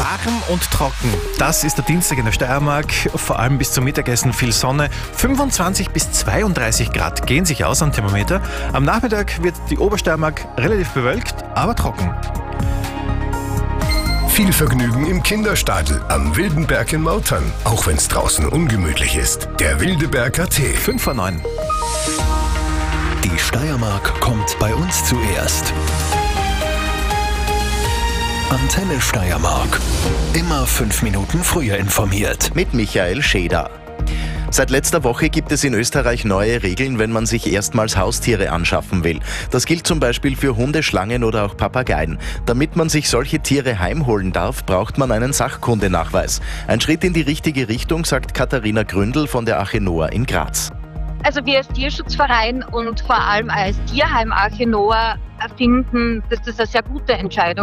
Warm und trocken. Das ist der Dienstag in der Steiermark. Vor allem bis zum Mittagessen viel Sonne. 25 bis 32 Grad gehen sich aus am Thermometer. Am Nachmittag wird die Obersteiermark relativ bewölkt, aber trocken. Viel Vergnügen im Kinderstadel am Wildenberg in Mautern, auch wenn es draußen ungemütlich ist. Der Wildeberg AT. 5 vor 9. Die Steiermark kommt bei uns zuerst. Antenne Steiermark. Immer 5 Minuten früher informiert. Mit Michael Scheder. Seit letzter Woche gibt es in Österreich neue Regeln, wenn man sich erstmals Haustiere anschaffen will. Das gilt zum Beispiel für Hunde, Schlangen oder auch Papageien. Damit man sich solche Tiere heimholen darf, braucht man einen Sachkundenachweis. Ein Schritt in die richtige Richtung, sagt Katharina Gründel von der Arche Noah in Graz. Also wir als Tierschutzverein und vor allem als Tierheim Arche Noah finden, dass das eine sehr gute Entscheidung